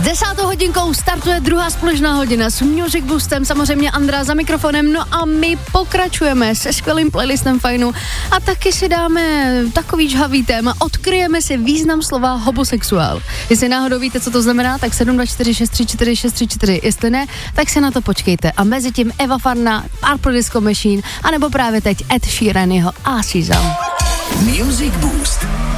10. hodinkou startuje druhá společná hodina s Music Boostem, samozřejmě Andra za mikrofonem, no a my pokračujeme se skvělým playlistem fajnu a taky si dáme takový žhavý téma, odkryjeme si význam slova homosexuál. Jestli náhodou víte, co to znamená, tak 724634634, jestli ne, tak se na to počkejte a mezi tím Eva Farna, Purple Disco Machine, anebo právě teď Ed Sheeran jeho Asizam. Music Boost